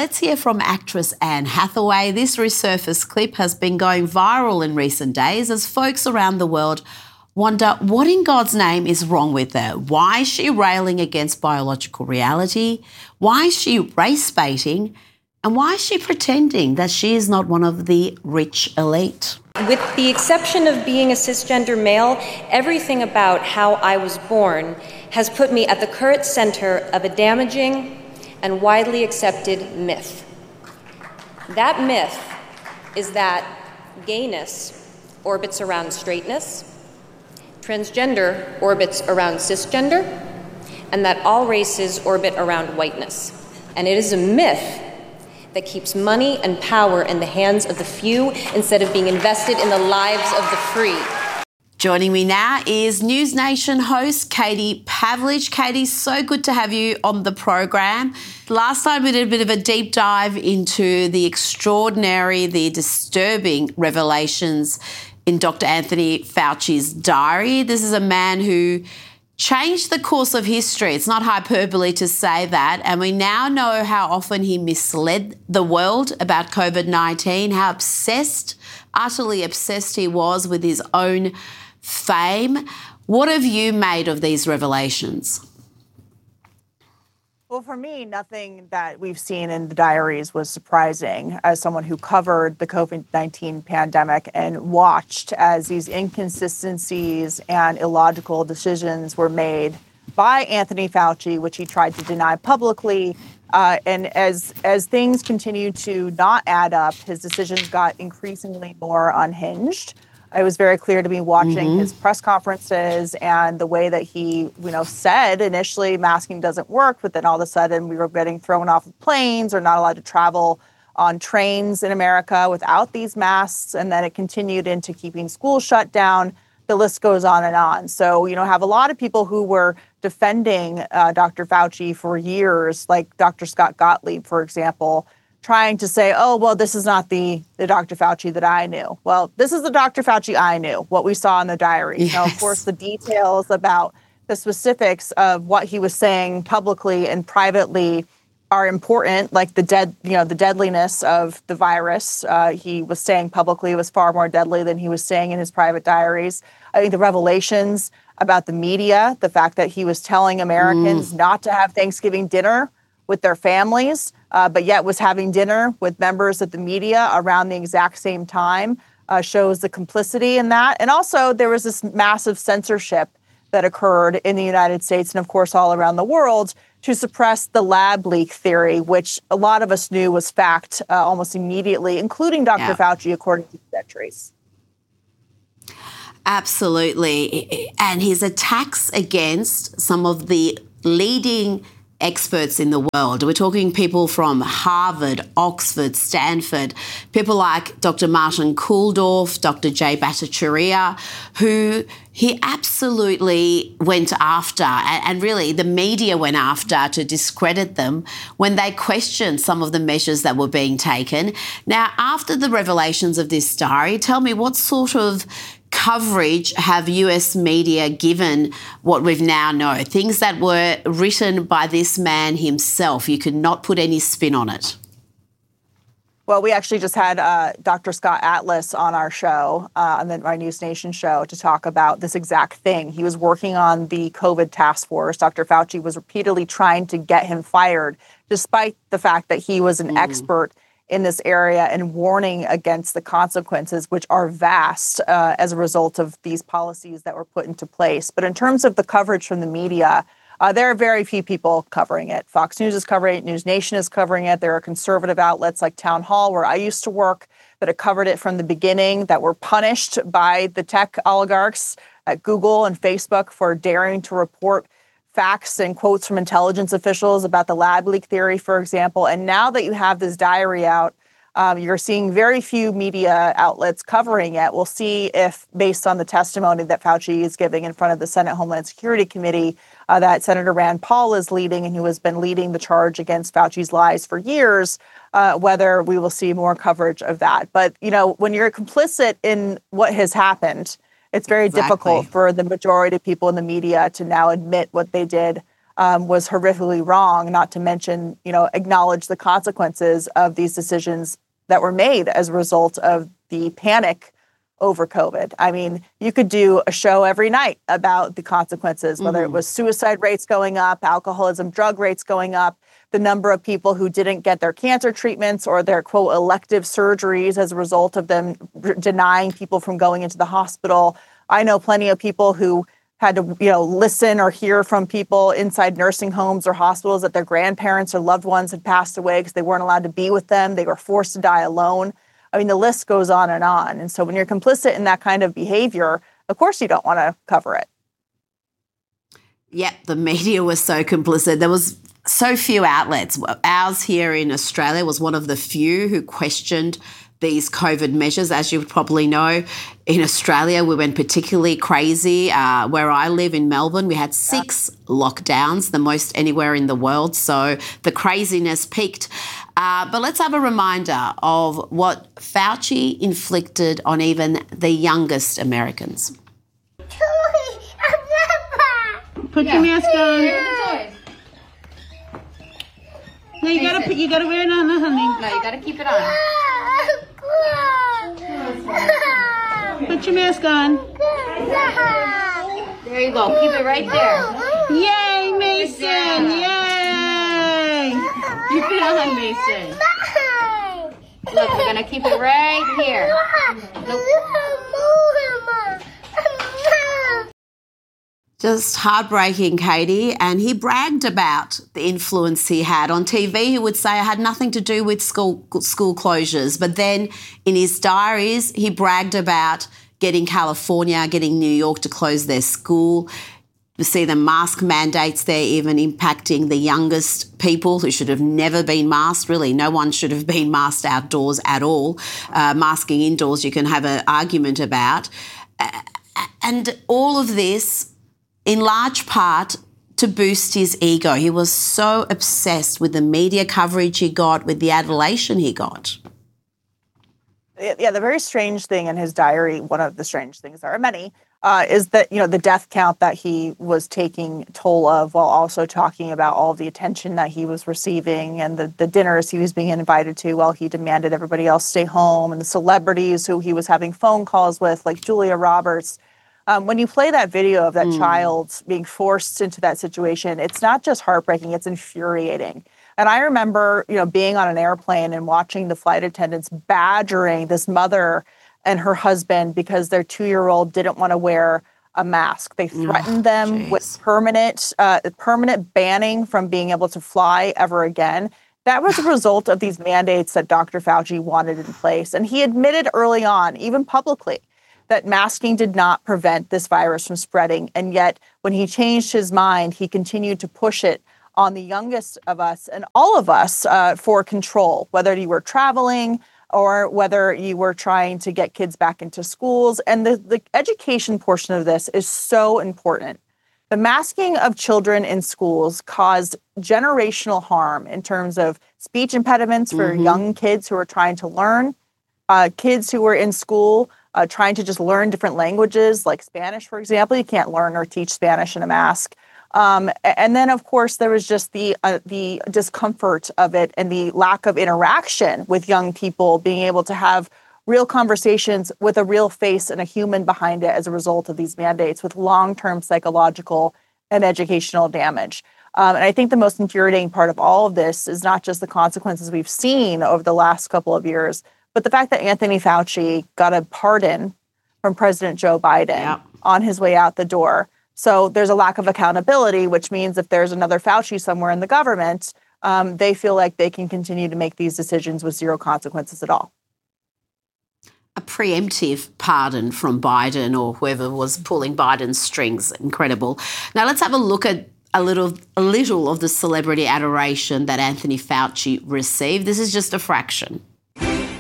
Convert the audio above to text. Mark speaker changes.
Speaker 1: let's hear from actress Anne Hathaway. This resurfaced clip has been going viral in recent days as folks around the world wonder what in God's name is wrong with her. Why is she railing against biological reality? Why is she race baiting? And why is she pretending that she is not one of the rich elite?
Speaker 2: With the exception of being a cisgender male, everything about how I was born has put me at the current center of a damaging and widely accepted myth. That myth is that gayness orbits around straightness, transgender orbits around cisgender, and that all races orbit around whiteness. And it is a myth that keeps money and power in the hands of the few instead of being invested in the lives of the free.
Speaker 1: Joining me now is News Nation host Katie Pavlich. Katie, so good to have you on the program. Last time we did a bit of a deep dive into the extraordinary, the disturbing revelations in Dr. Anthony Fauci's diary. This is a man who changed the course of history. It's not hyperbole to say that. And we now know how often he misled the world about COVID-19, how obsessed, utterly obsessed he was with his own fame. What have you made of these revelations?
Speaker 3: Well, for me, nothing that we've seen in the diaries was surprising as someone who covered the COVID-19 pandemic and watched as these inconsistencies and illogical decisions were made by Anthony Fauci, which he tried to deny publicly. And as things continued to not add up, his decisions got increasingly more unhinged. It was very clear to me watching his press conferences and the way that he, said initially masking doesn't work, but then all of a sudden we were getting thrown off of planes or not allowed to travel on trains in America without these masks. And then it continued into keeping schools shut down. The list goes on and on. So, have a lot of people who were defending Dr. Fauci for years, like Dr. Scott Gottlieb, for example, trying to say, oh, well, this is not the Dr. Fauci that I knew. Well, this is the Dr. Fauci I knew, what we saw in the diary.
Speaker 1: Yes.
Speaker 3: Now, of course, the details about the specifics of what he was saying publicly and privately are important, like the deadliness of the virus. He was saying publicly was far more deadly than he was saying in his private diaries. I think the revelations about the media, the fact that he was telling Americans not to have Thanksgiving dinner with their families, but yet was having dinner with members of the media around the exact same time, shows the complicity in that. And also there was this massive censorship that occurred in the United States and, of course, all around the world to suppress the lab leak theory, which a lot of us knew was fact almost immediately, including Dr. Fauci, according to Trace.
Speaker 1: Absolutely. And his attacks against some of the leading experts in the world. We're talking people from Harvard, Oxford, Stanford, people like Dr. Martin Kulldorff, Dr. Jay Bhattacharya, who he absolutely went after, and really the media went after to discredit them when they questioned some of the measures that were being taken. Now, after the revelations of this diary, tell me what sort of coverage have US media given what we've now know? Things that were written by this man himself. You could not put any spin on it.
Speaker 3: Well, we actually just had Dr. Scott Atlas on our show, on our News Nation show, to talk about this exact thing. He was working on the COVID task force. Dr. Fauci was repeatedly trying to get him fired, despite the fact that he was an expert in this area and warning against the consequences, which are vast as a result of these policies that were put into place. But in terms of the coverage from the media, there are very few people covering it. Fox News is covering it. News Nation is covering it. There are conservative outlets like Town Hall, where I used to work, that have covered it from the beginning, that were punished by the tech oligarchs at Google and Facebook for daring to report facts and quotes from intelligence officials about the lab leak theory, for example. And now that you have this diary out, you're seeing very few media outlets covering it. We'll see if, based on the testimony that Fauci is giving in front of the Senate Homeland Security Committee, that Senator Rand Paul is leading and who has been leading the charge against Fauci's lies for years, whether we will see more coverage of that. But, when you're complicit in what has happened, it's very difficult for the majority of people in the media to now admit what they did was horrifically wrong, not to mention, acknowledge the consequences of these decisions that were made as a result of the panic over COVID. I mean, you could do a show every night about the consequences, whether it was suicide rates going up, alcoholism, drug rates going up, the number of people who didn't get their cancer treatments or their, quote, elective surgeries as a result of them denying people from going into the hospital. I know plenty of people who had to, listen or hear from people inside nursing homes or hospitals that their grandparents or loved ones had passed away because they weren't allowed to be with them. They were forced to die alone. I mean, the list goes on. And so when you're complicit in that kind of behavior, of course you don't want to cover it.
Speaker 1: Yep, the media was so complicit. There was so few outlets. Ours here in Australia was one of the few who questioned these COVID measures. As you probably know, in Australia, we went particularly crazy. Where I live in Melbourne, we had 6 lockdowns, the most anywhere in the world. So the craziness peaked. But let's have a reminder of what Fauci inflicted on even the youngest Americans.
Speaker 4: Put your mask on. No, you gotta wear it on, honey.
Speaker 5: No, you gotta keep it on.
Speaker 4: Put your mask on.
Speaker 5: There you go. Keep it right there.
Speaker 4: Yay, Mason! Yay!
Speaker 5: Keep it on, Mason. Look, we're gonna keep it right here. Look.
Speaker 1: Just heartbreaking, Katie. And he bragged about the influence he had. On TV, he would say it had nothing to do with school closures. But then in his diaries, he bragged about getting California, getting New York to close their school. You see the mask mandates there even impacting the youngest people who should have never been masked. Really, no one should have been masked outdoors at all. Masking indoors, you can have an argument about. And all of this, in large part, to boost his ego. He was so obsessed with the media coverage he got, with the adulation he got.
Speaker 3: Yeah, the very strange thing in his diary, one of the strange things, there are many, is that, the death count that he was taking toll of, while also talking about all the attention that he was receiving and the dinners he was being invited to while he demanded everybody else stay home, and the celebrities who he was having phone calls with, like Julia Roberts. When you play that video of that child being forced into that situation, it's not just heartbreaking, it's infuriating. And I remember, being on an airplane and watching the flight attendants badgering this mother and her husband because their 2-year-old didn't want to wear a mask. They threatened them with permanent banning from being able to fly ever again. That was a result of these mandates that Dr. Fauci wanted in place. And he admitted early on, even publicly, that masking did not prevent this virus from spreading. And yet, when he changed his mind, he continued to push it on the youngest of us and all of us for control, whether you were traveling or whether you were trying to get kids back into schools. And the education portion of this is so important. The masking of children in schools caused generational harm in terms of speech impediments for young kids who are trying to learn, kids who were in school trying to just learn different languages, like Spanish, for example. You can't learn or teach Spanish in a mask. And then, of course, there was just the discomfort of it and the lack of interaction with young people, being able to have real conversations with a real face and a human behind it as a result of these mandates, with long-term psychological and educational damage. And I think the most infuriating part of all of this is not just the consequences we've seen over the last couple of years, but the fact that Anthony Fauci got a pardon from President Joe Biden on his way out the door. So there's a lack of accountability, which means if there's another Fauci somewhere in the government, they feel like they can continue to make these decisions with zero consequences at all.
Speaker 1: A preemptive pardon from Biden or whoever was pulling Biden's strings. Incredible. Now let's have a look at a little of the celebrity adoration that Anthony Fauci received. This is just a fraction.